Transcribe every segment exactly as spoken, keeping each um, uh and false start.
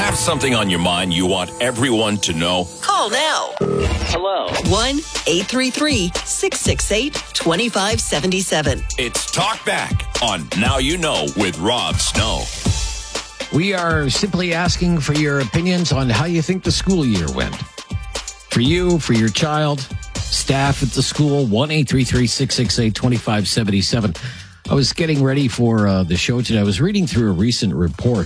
Have something on your mind you want everyone to know? Call now. Hello. one eight three three, six six eight, two five seven seven. It's Talk Back on Now You Know with Rob Snow. We are simply asking for your opinions on how you think the school year went. For you, for your child, staff at the school, one eight three three, six six eight, two five seven seven. I was getting ready for uh, the show today. I was reading through a recent report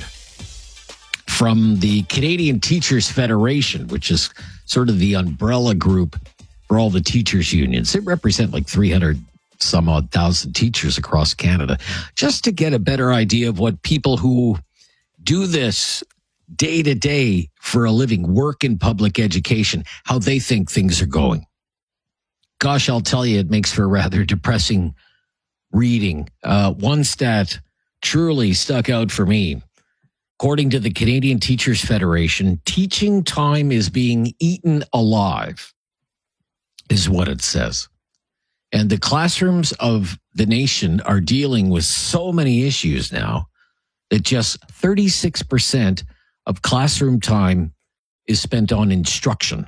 from the Canadian Teachers Federation, which is sort of the umbrella group for all the teachers' unions. They represent like three hundred some odd thousand teachers across Canada, just to get a better idea of what people who do this day to day for a living, work in public education, how they think things are going. Gosh, I'll tell you, it makes for rather depressing reading. Uh, one stat truly stuck out for me. According to the Canadian Teachers Federation, teaching time is being eaten alive, is what it says. And the classrooms of the nation are dealing with so many issues now that just thirty-six percent of classroom time is spent on instruction.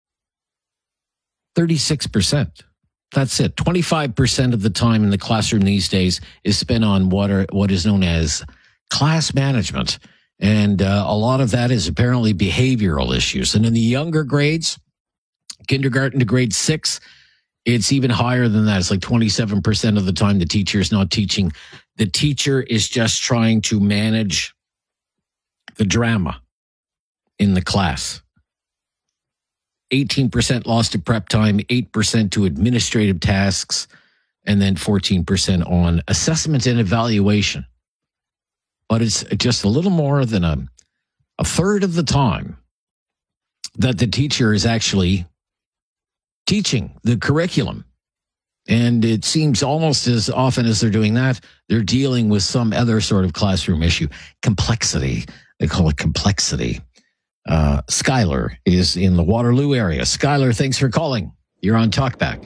thirty-six percent. That's it. twenty-five percent of the time in the classroom these days is spent on what are what is known as class management. And uh, a lot of that is apparently behavioral issues. And in the younger grades, kindergarten to grade six, it's even higher than that. It's like twenty-seven percent of the time the teacher is not teaching. The teacher is just trying to manage the drama in the class. eighteen percent lost to prep time, eight percent to administrative tasks, and then fourteen percent on assessment and evaluation. But it's just a little more than a, a third of the time that the teacher is actually teaching the curriculum. And it seems almost as often as they're doing that, they're dealing with some other sort of classroom issue. Complexity. They call it complexity. Uh, Skylar is in the Waterloo area. Skylar, thanks for calling. You're on Talkback.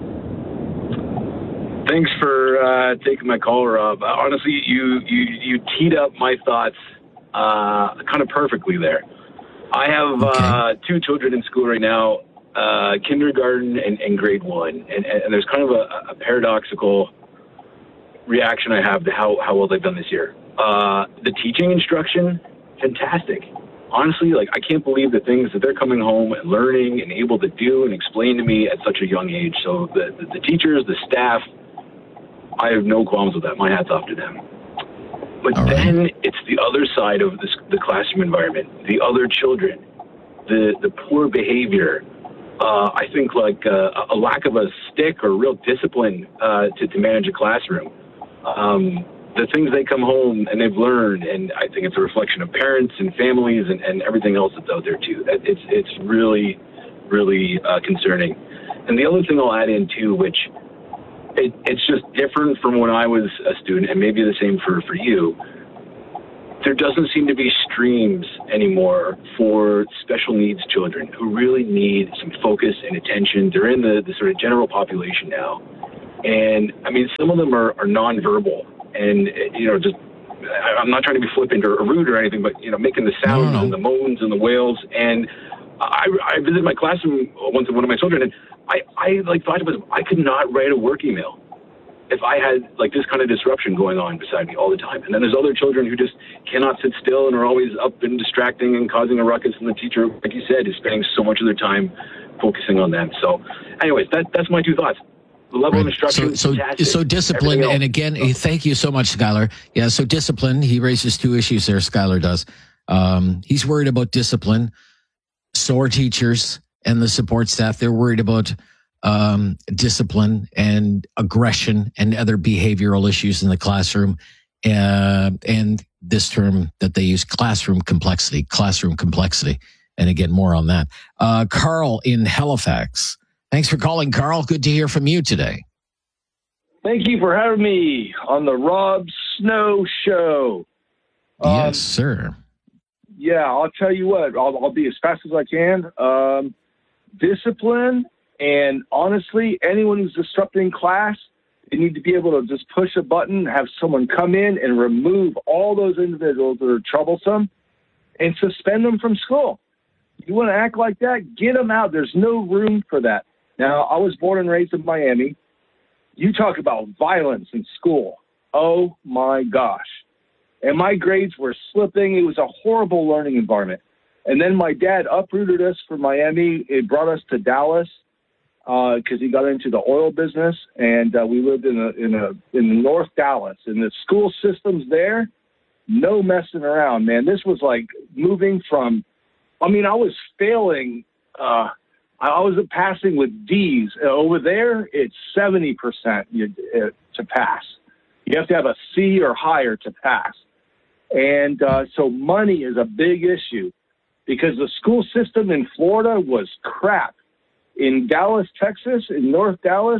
Thanks for uh, taking my call, Rob. Uh, honestly, you, you you teed up my thoughts uh, kind of perfectly there. I have Okay. uh, two children in school right now, uh, kindergarten and, and grade one, and, and there's kind of a, a paradoxical reaction I have to how, how well they've done this year. Uh, the teaching instruction, fantastic. Honestly, like, I can't believe the things that they're coming home and learning and able to do and explain to me at such a young age. So the, the, the teachers, the staff, I have no qualms with that. My hat's off to them. But All right. then it's the other side of this, the classroom environment, the other children, the, the poor behavior. Uh, I think like uh, a lack of a stick or real discipline uh, to, to manage a classroom. Um, the things they come home and they've learned, and I think it's a reflection of parents and families and, and everything else that's out there too. It's it's really, really uh, concerning. And the other thing I'll add in too, which it, it's just different from when I was a student, and maybe the same for, for you, there doesn't seem to be streams anymore for special needs children who really need some focus and attention. They're in the, the sort of general population now. And, I mean, some of them are, are nonverbal. And, you know, just, I'm not trying to be flippant or rude or anything, but, you know, making the sounds No, no. and the moans and the wails. And I, I visited my classroom once with one of my children, and I, I, like, thought it was, I could not write a work email if I had, like, this kind of disruption going on beside me all the time. And then there's other children who just cannot sit still and are always up and distracting and causing a ruckus, and the teacher, like you said, is spending so much of their time focusing on them. So, anyways, that, that's my two thoughts. The level of Right. instruction, So, so, fantastic. so discipline, Everything else- and again, eh, thank you so much, Skylar. Yeah, so discipline, he raises two issues there, Skylar does. Um, he's worried about discipline. So are teachers and the support staff. They're worried about um, discipline and aggression and other behavioral issues in the classroom. Uh, and this term that they use, classroom complexity, classroom complexity. And again, more on that. Uh, Carl in Halifax. Thanks for calling, Carl. Good to hear from you today. Thank you for having me on the Rob Snow Show. Um, Yes, sir. Yeah, I'll tell you what. I'll, I'll be as fast as I can. Um, discipline, and honestly, anyone who's disrupting class, they need to be able to just push a button, have someone come in and remove all those individuals that are troublesome, and suspend them from school. You want to act like that? Get them out. There's no room for that. Now, I was born and raised in Miami. You talk about violence in school. Oh, my gosh. And my grades were slipping. It was a horrible learning environment. And then my dad uprooted us from Miami. It brought us to Dallas because uh, he got into the oil business. And uh, we lived in a, in a in North Dallas. And the school systems there, no messing around, man. This was like moving from, I mean, I was failing. Uh, I was passing with D's. Uh, over there, it's seventy percent you, uh, to pass. You have to have a C or higher to pass. And uh, so money is a big issue because the school system in Florida was crap. In Dallas, Texas, in North Dallas,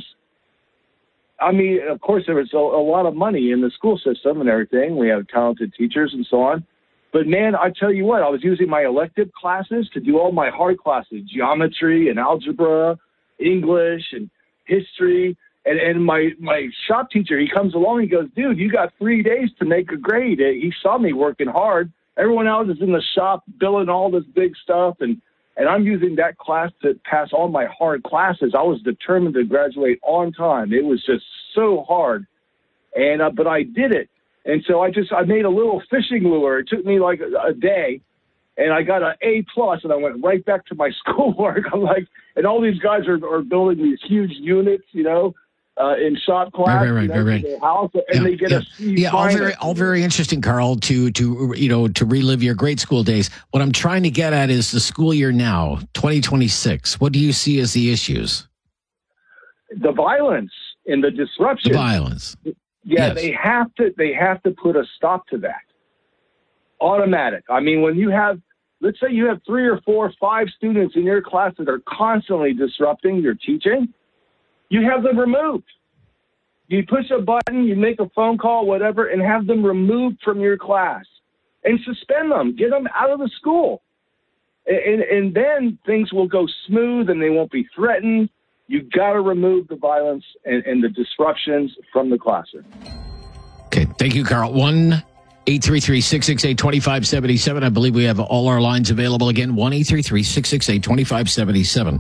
I mean, of course, there was a, a lot of money in the school system and everything. We have talented teachers and so on. But, man, I tell you what, I was using my elective classes to do all my hard classes, geometry and algebra, English and history. And, and my, my shop teacher, he comes along, he goes, dude, you got three days to make a grade. He saw me working hard. Everyone else is in the shop billing all this big stuff, and, and I'm using that class to pass all my hard classes. I was determined to graduate on time. It was just so hard, and uh, but I did it. And so I just I made a little fishing lure. It took me like a, a day, and I got an A plus, and I went right back to my schoolwork. I'm like, and all these guys are, are building these huge units, you know. Uh, in shop class, right, right, right, right, right. House, and yeah, they get yeah. a C yeah, all very, minus. all very interesting, Carl. To to you know to relive your grade school days. What I'm trying to get at is the school year now, twenty twenty-six. What do you see as the issues? The violence and the disruption. The violence. Yeah, yes. they have to. They have to put a stop to that. Automatic. I mean, when you have, let's say you have three or four, five students in your class that are constantly disrupting your teaching. You have them removed. You push a button, you make a phone call, whatever, and have them removed from your class and suspend them. Get them out of the school. And, and then things will go smooth and they won't be threatened. You've got to remove the violence and, and the disruptions from the classroom. Okay. Thank you, Carl. one eight three three, six six eight, two five seven seven. I believe we have all our lines available again. one eight three three, six six eight, two five seven seven.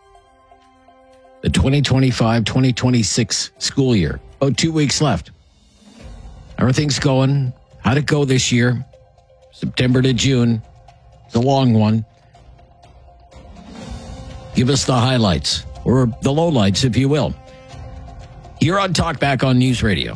The twenty twenty-five twenty twenty-six school year. Oh, two weeks left. Everything's going. How'd it go this year? September to June. It's a long one. Give us the highlights, or the lowlights, if you will. You're on Talkback on News Radio.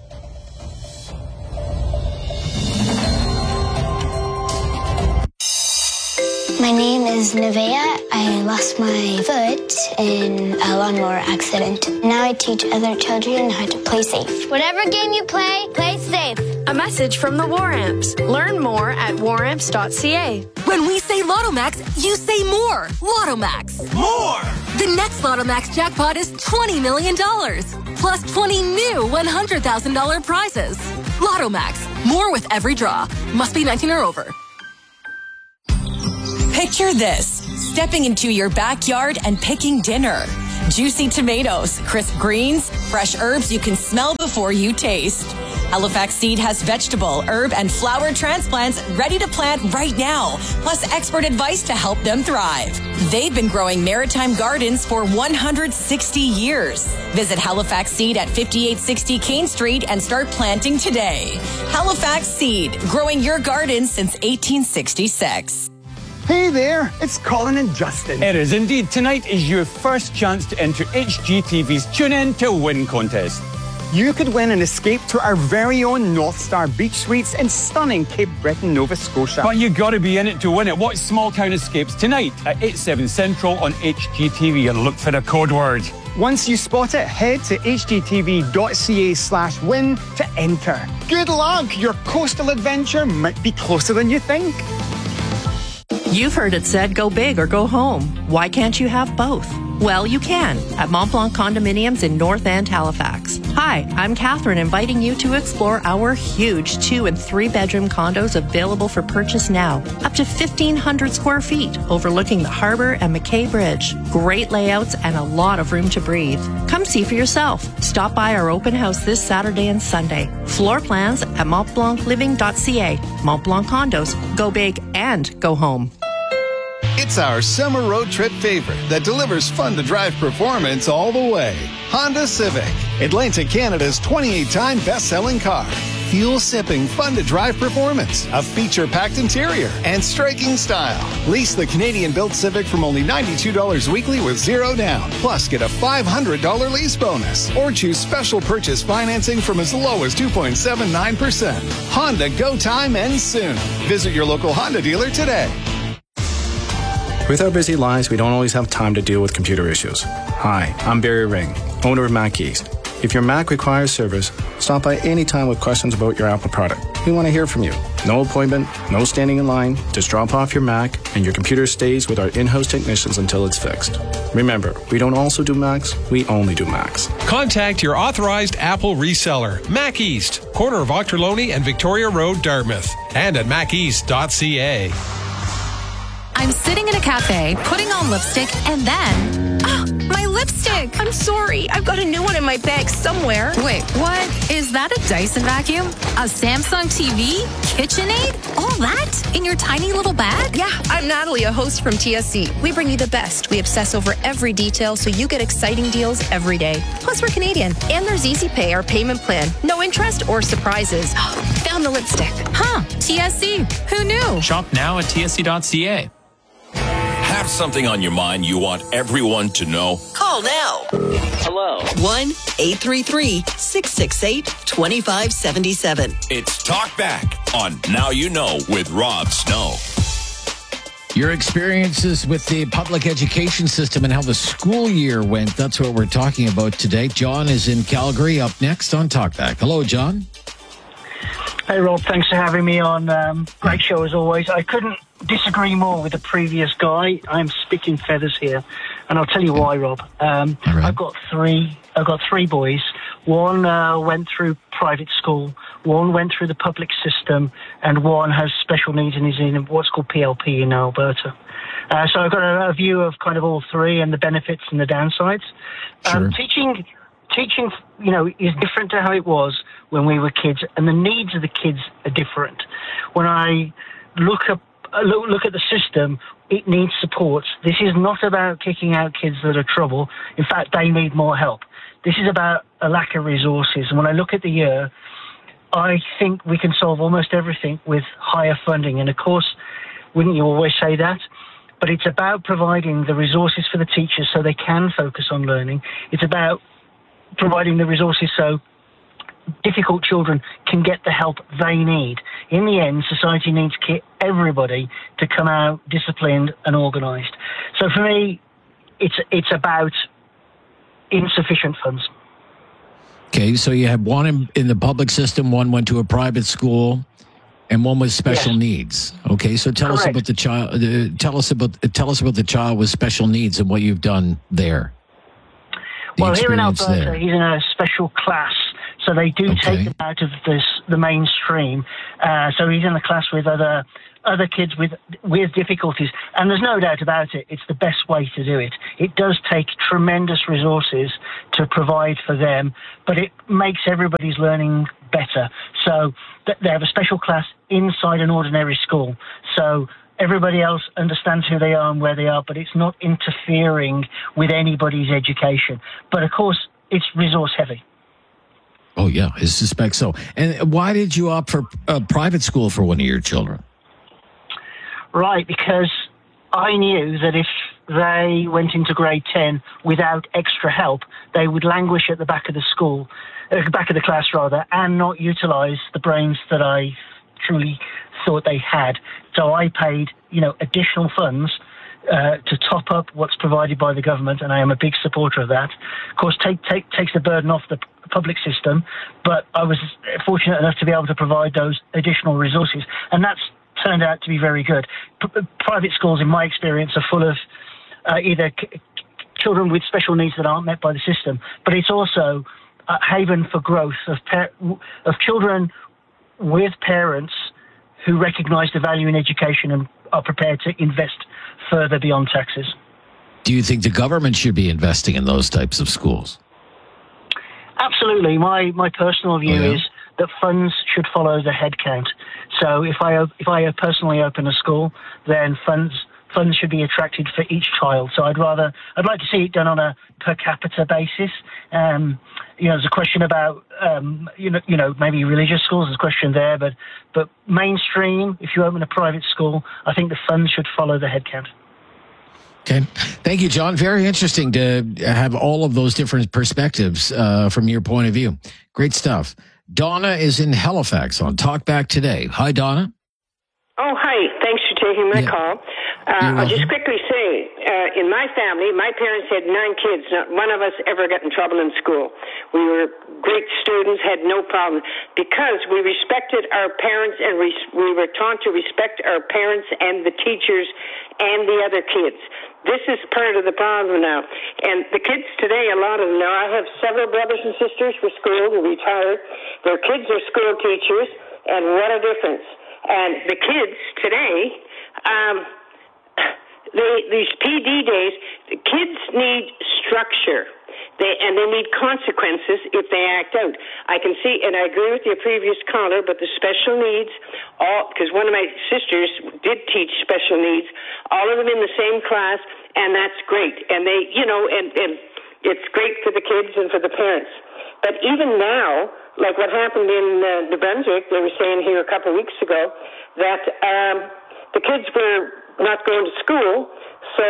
My name is Nevaeh. I lost my foot in a lawnmower accident. Now I teach other children how to play safe. Whatever game you play, play safe. A message from the War Amps. Learn more at war amps dot c a. When we say Lottomax, you say more. Lottomax. More! The next Lottomax jackpot is twenty million dollars. Plus twenty new one hundred thousand dollars prizes. Lottomax. More with every draw. Must be nineteen or over. Picture this, stepping into your backyard and picking dinner. Juicy tomatoes, crisp greens, fresh herbs you can smell before you taste. Halifax Seed has vegetable, herb, and flower transplants ready to plant right now, plus expert advice to help them thrive. They've been growing maritime gardens for one hundred sixty years. Visit Halifax Seed at fifty-eight sixty Kane Street and start planting today. Halifax Seed, growing your garden since eighteen sixty-six. Hey there, it's Colin and Justin. It is indeed. Tonight is your first chance to enter H G T V's Tune In to Win contest. You could win an escape to our very own North Star Beach Suites in stunning Cape Breton, Nova Scotia. But you got to be in it to win it. Watch Small Town Escapes tonight at eight, seven Central on H G T V and look for the code word. Once you spot it, head to h g t v dot c a slash win to enter. Good luck! Your coastal adventure might be closer than you think. You've heard it said, go big or go home. Why can't you have both? Well, you can at Mont Blanc Condominiums in North End, Halifax. Hi, I'm Catherine, inviting you to explore our huge two and three bedroom condos available for purchase now. Up to fifteen hundred square feet, overlooking the harbor and McKay Bridge. Great layouts and a lot of room to breathe. Come see for yourself. Stop by our open house this Saturday and Sunday. Floor plans at mont blanc living dot c a. Mont Blanc Condos. Go big and go home. It's our summer road trip favorite that delivers fun-to-drive performance all the way. Honda Civic, Atlantic Canada's twenty-eight time best-selling car. Fuel-sipping, fun-to-drive performance, a feature-packed interior, and striking style. Lease the Canadian-built Civic from only ninety-two dollars weekly with zero down. Plus, get a five hundred dollars lease bonus. Or choose special purchase financing from as low as two point seven nine percent. Honda Go Time ends soon. Visit your local Honda dealer today. With our busy lives, we don't always have time to deal with computer issues. Hi, I'm Barry Ring, owner of Mac East. If your Mac requires service, stop by anytime with questions about your Apple product. We want to hear from you. No appointment, no standing in line. Just drop off your Mac and your computer stays with our in-house technicians until it's fixed. Remember, we don't also do Macs, we only do Macs. Contact your authorized Apple reseller, Mac East, corner of Ochterlony and Victoria Road, Dartmouth, and at mac east dot c a. I'm sitting in a cafe, putting on lipstick, and then... Oh, my lipstick! I'm sorry. I've got a new one in my bag somewhere. Wait, what? Is that a Dyson vacuum? A Samsung T V? KitchenAid? All that? In your tiny little bag? Yeah, I'm Natalie, a host from T S C. We bring you the best. We obsess over every detail so you get exciting deals every day. Plus, we're Canadian. And there's Easy Pay, our payment plan. No interest or surprises. Found the lipstick. Huh, T S C. Who knew? Shop now at t s c dot c a. Have something on your mind you want everyone to know? Call now. Hello. one eight three three, six six eight, two five seven seven. It's Talk Back on Now You Know with Rob Snow. Your experiences with the public education system and how the school year went. That's what we're talking about today. John is in Calgary, up next on Talk Back. Hello, John. Hey, Rob. Thanks for having me on. Um, great show as always. I couldn't disagree more with the previous guy. I'm spitting feathers here, and I'll tell you why, Rob. Um, right. I've got three. I've got three boys. One uh, went through private school. One went through the public system, and one has special needs and is in what's called P L P in Alberta. Uh, so I've got a, a view of kind of all three and the benefits and the downsides. Um, sure. Teaching, teaching, you know, is different to how it was when we were kids, and the needs of the kids are different. When I look up, look, look at the system, it needs support. This is not about kicking out kids that are trouble. In fact, they need more help. This is about a lack of resources. And when I look at the year, I think we can solve almost everything with higher funding. And of course, wouldn't you always say that? But it's about providing the resources for the teachers so they can focus on learning. It's about providing the resources so difficult children can get the help they need. In the end, society needs everybody to come out disciplined and organised. So for me, it's it's about insufficient funds. Okay, so you had one in, in the public system, one went to a private school, and one with special yes. needs. Okay, so tell Correct. us about the child. Uh, tell us about uh, tell us about the child with special needs and what you've done there. The well, here in Alberta, there. he's in a special class. So they do okay. take him out of this, the mainstream. Uh, so he's in the class with other other kids with with difficulties. And there's no doubt about it, it's the best way to do it. It does take tremendous resources to provide for them, but it makes everybody's learning better. So th- they have a special class inside an ordinary school. So everybody else understands who they are and where they are, but it's not interfering with anybody's education. But of course, it's resource heavy. Oh, yeah, I suspect so. And why did you opt for a private school for one of your children? Right, because I knew that if they went into grade ten without extra help, they would languish at the back of the school, at the back of the class, rather, and not utilise the brains that I truly thought they had. So I paid, you know, additional funds Uh, to top up what's provided by the government, and I am a big supporter of that. Of course, take, take, takes the burden off the public system, but I was fortunate enough to be able to provide those additional resources, and that's turned out to be very good. P- private schools, in my experience, are full of uh, either c- children with special needs that aren't met by the system, but it's also a haven for growth of par- of children with parents who recognise the value in education and are prepared to invest further beyond taxes. Do you think the government should be investing in those types of schools? Absolutely. My my personal view oh, yeah. is that funds should follow the head count. So if I if I personally open a school, then funds funds should be attracted for each child. So I'd rather I'd like to see it done on a per capita basis. Um, you know, there's a question about um, you know you know maybe religious schools. There's a question there, but but mainstream. If you open a private school, I think the funds should follow the head count. Okay. Thank you, John. Very interesting to have all of those different perspectives uh, from your point of view. Great stuff. Donna is in Halifax on Talkback Today. Hi, Donna. Oh, hi. Thanks for taking my yeah. call. Uh, I'll just quickly say, uh, in my family, my parents had nine kids. Not one of us ever got in trouble in school. We were great students, had no problem, because we respected our parents and res- we were taught to respect our parents and the teachers and the other kids. This is part of the problem now. And the kids today, a lot of them now, I have several brothers and sisters for school who retired. Their kids are school teachers, and what a difference. And the kids today, um, they, these P D days, the kids need structure. They, and they need consequences if they act out. I can see, and I agree with your previous caller, but the special needs, all because one of my sisters did teach special needs, all of them in the same class, and that's great. And they, you know, and, and it's great for the kids and for the parents. But even now, like what happened in uh, New Brunswick, they were saying here a couple of weeks ago that um, the kids were not going to school, so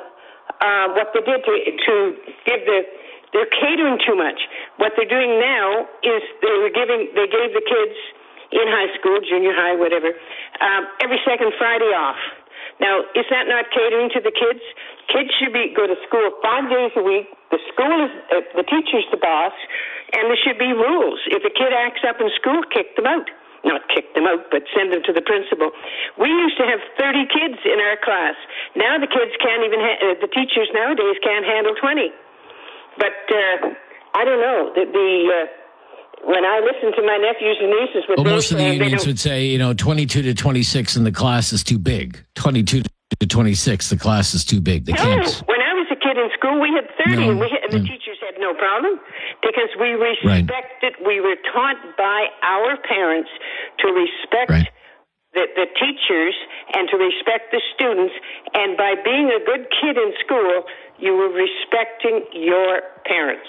uh, what they did to, to give the They're catering too much. What they're doing now is they were giving, they gave the kids in high school, junior high, whatever, um, every second Friday off. Now, is that not catering to the kids? Kids should be go to school five days a week. The school is, uh, the teacher's the boss, and there should be rules. If a kid acts up in school, kick them out. Not kick them out, but send them to the principal. We used to have thirty kids in our class. Now the kids can't even, ha- uh, the teachers nowadays can't handle twenty. But uh, I don't know. The, the uh, when I listen to my nephews and nieces, what well, they most of the say, unions would say, you know, twenty-two to twenty-six, and the class is too big. Twenty-two to twenty-six, the class is too big. They no, can't. When I was a kid in school, we had thirty, no, and, we had, and the no. teachers had no problem because we respected. Right. We were taught by our parents to respect. Right. The, the teachers and to respect the students, and by being a good kid in school, you were respecting your parents.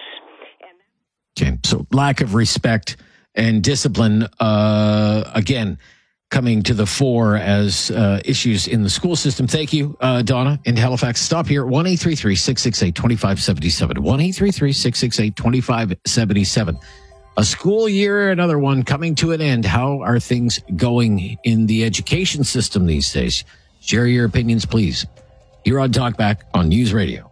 Okay, so lack of respect and discipline, uh, again, coming to the fore as uh, issues in the school system. Thank you, uh, Donna, in Halifax. Stop here, one eight three three, six six eight, two five seven seven, one eight three three, six six eight, two five seven seven. A school year, another one coming to an end. How are things going in the education system these days? Share your opinions, please. Here on Talkback on News Radio.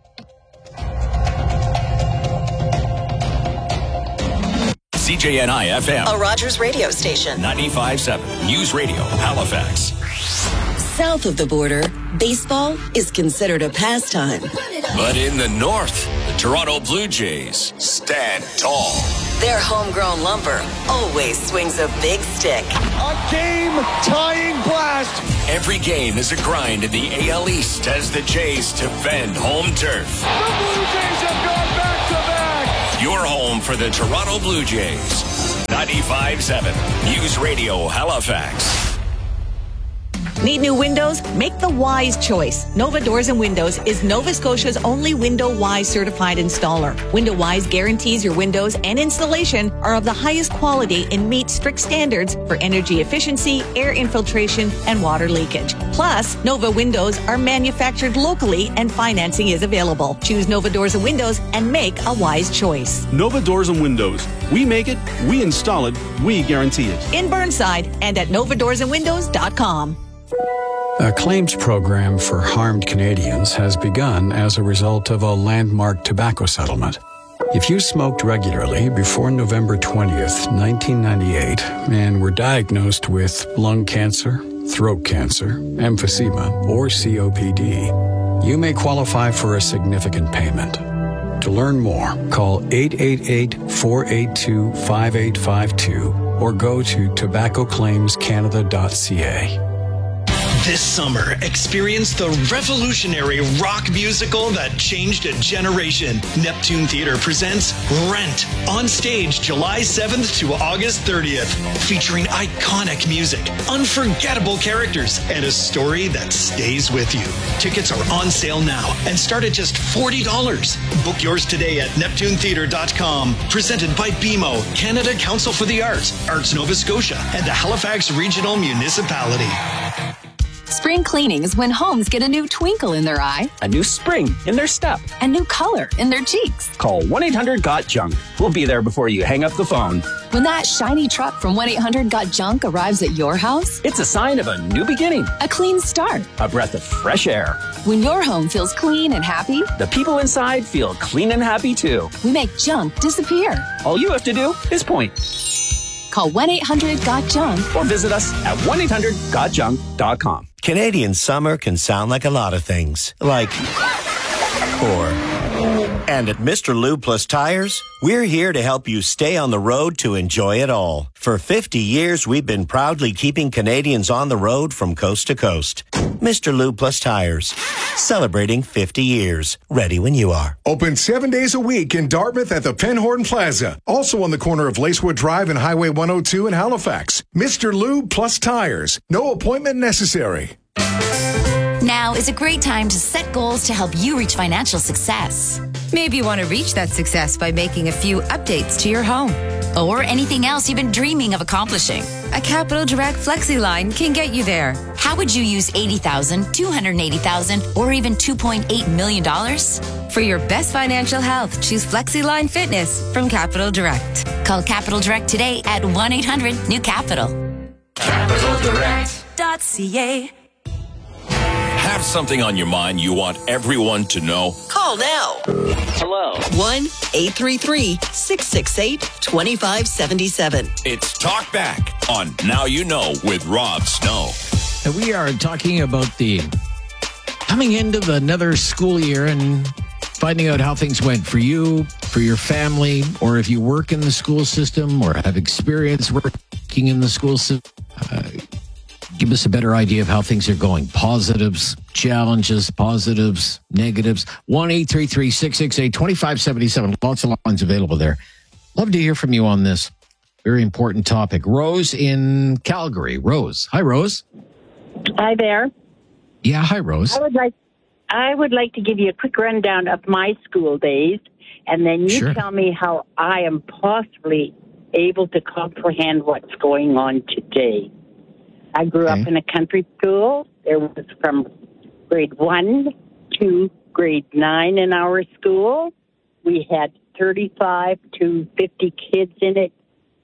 C J N I F M. A Rogers radio station. ninety-five point seven News Radio, Halifax. South of the border, baseball is considered a pastime. But in the north, the Toronto Blue Jays stand tall. Their homegrown lumber always swings a big stick. A game-tying blast. Every game is a grind in the A L East as the Jays defend home turf. The Blue Jays have gone back-to-back. Your home for the Toronto Blue Jays. ninety-five point seven News Radio, Halifax. Need new windows? Make the wise choice. Nova Doors and Windows is Nova Scotia's only Window Wise certified installer. Window Wise guarantees your windows and installation are of the highest quality and meet strict standards for energy efficiency, air infiltration, and water leakage. Plus, Nova windows are manufactured locally and financing is available. Choose Nova Doors and Windows and make a wise choice. Nova Doors and Windows. We make it, we install it, we guarantee it. In Burnside and at nova doors and windows dot com. A claims program for harmed Canadians has begun as a result of a landmark tobacco settlement. If you smoked regularly before November twentieth, nineteen ninety-eight, and were diagnosed with lung cancer, throat cancer, emphysema, or C O P D, you may qualify for a significant payment. To learn more, call eight eight eight, four eight two, five eight five two or go to tobacco claims canada dot c a. This summer, experience the revolutionary rock musical that changed a generation. Neptune Theater presents Rent on stage July seventh to August thirtieth, featuring iconic music, unforgettable characters, and a story that stays with you. Tickets are on sale now and start at just forty dollars. Book yours today at neptune theatre dot com. Presented by B M O, Canada Council for the Arts, Arts Nova Scotia, and the Halifax Regional Municipality. Spring cleaning is when homes get a new twinkle in their eye, a new spring in their step, a new color in their cheeks. Call one eight hundred got junk. We'll be there before you hang up the phone. When that shiny truck from one eight hundred got junk arrives at your house, it's a sign of a new beginning, a clean start, a breath of fresh air. When your home feels clean and happy, the people inside feel clean and happy too. We make junk disappear. All you have to do is point. Call one eight hundred got junk or visit us at one eight hundred got junk dot com. Canadian summer can sound like a lot of things, like or. And at Mister Lube Plus Tires, we're here to help you stay on the road to enjoy it all. For fifty years, we've been proudly keeping Canadians on the road from coast to coast. Mister Lube Plus Tires, celebrating fifty years. Ready when you are. Open seven days a week in Dartmouth at the Penhorn Plaza. Also on the corner of Lacewood Drive and Highway one oh two in Halifax. Mister Lube Plus Tires. No appointment necessary. Now is a great time to set goals to help you reach financial success. Maybe you want to reach that success by making a few updates to your home. Or anything else you've been dreaming of accomplishing. A Capital Direct Flexi line can get you there. How would you use eighty thousand dollars, two hundred eighty thousand dollars, or even two point eight million dollars? For your best financial health, choose Flexi Line Fitness from Capital Direct. Call Capital Direct today at one eight hundred new capital. capital direct dot c a. Have something on your mind you want everyone to know? Call now. Hello. one eight three three, six six eight, two five seven seven. It's Talk Back on Now You Know with Rob Snow. And we are talking about the coming into the another school year and finding out how things went for you, for your family, or if you work in the school system or have experience working in the school system. Uh, Give us a better idea of how things are going. Positives, challenges, positives, negatives. one eight three three, six six eight, two five seven seven. Lots of lines available there. Love to hear from you on this very important topic. Rose in Calgary. Rose. Hi, Rose. Hi there. Yeah, hi, Rose. I would like I would like to give you a quick rundown of my school days, and then you Sure. tell me how I am possibly able to comprehend what's going on today. I grew okay. up in a country school. There was from grade one to grade nine in our school. We had thirty-five to fifty kids in it.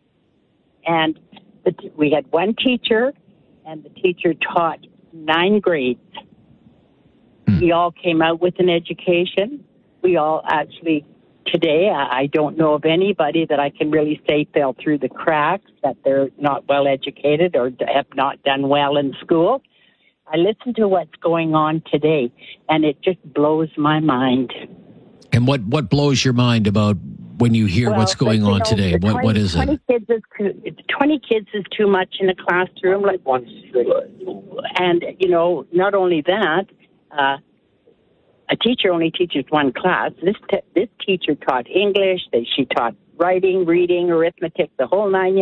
And the t- we had one teacher, and the teacher taught nine grades. Hmm. We all came out with an education. We all actually, today, I, I don't know of anybody that I can really say fell through the cracks, that they're not well educated or have not done well in school. I listen to what's going on today, and it just blows my mind. And what, what blows your mind about when you hear well, what's going on know, today? twenty, What What is twenty it? Kids is, twenty kids is too much in a classroom. Like one, and, you know, not only that, uh, a teacher only teaches one class. This te- this teacher taught English. They, she taught writing, reading, arithmetic, the whole nine